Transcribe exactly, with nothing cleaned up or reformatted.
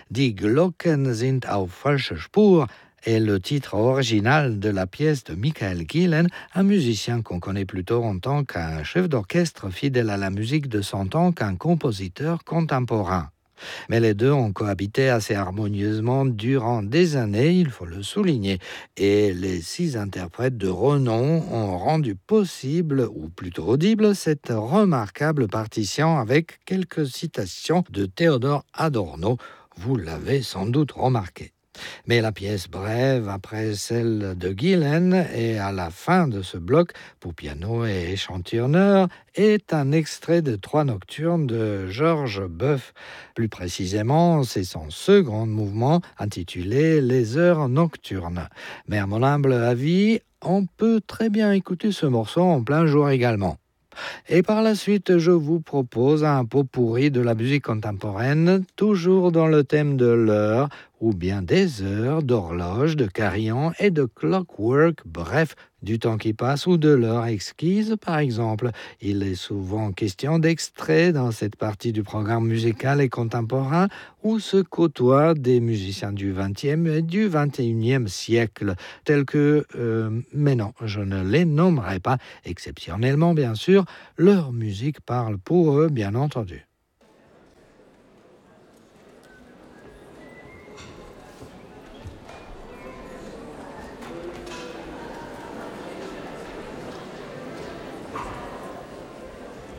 Die Glocken sind auf falscher Spur est le titre original de la pièce de Michael Gillen, un musicien qu'on connaît plutôt en tant qu'un chef d'orchestre fidèle à la musique de son temps qu'un compositeur contemporain. Mais les deux ont cohabité assez harmonieusement durant des années, il faut le souligner, et les six interprètes de renom ont rendu possible, ou plutôt audible, cette remarquable partition avec quelques citations de Théodore Adorno, vous l'avez sans doute remarqué. Mais la pièce brève, après celle de Gillen, et à la fin de ce bloc, pour piano et échantillonneur, est un extrait de Trois Nocturnes de Georges Boeuf. Plus précisément, c'est son second mouvement intitulé Les Heures Nocturnes. Mais à mon humble avis, on peut très bien écouter ce morceau en plein jour également. Et par la suite, je vous propose un pot pourri de la musique contemporaine, toujours dans le thème de l'heure, ou bien des heures, d'horloge, de carillon et de clockwork, bref, du temps qui passe ou de l'heure exquise, par exemple. Il est souvent question d'extraits dans cette partie du programme musical et contemporain où se côtoient des musiciens du vingtième et du vingt et unième siècle, tels que, euh, mais non, je ne les nommerai pas, exceptionnellement bien sûr, leur musique parle pour eux, bien entendu.